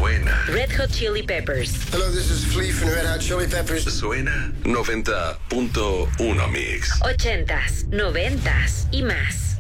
Suena. Red Hot Chili Peppers. Hello, this is Flea from Red Hot Chili Peppers. Suena 90.1 Mix. 80s, 90s y más.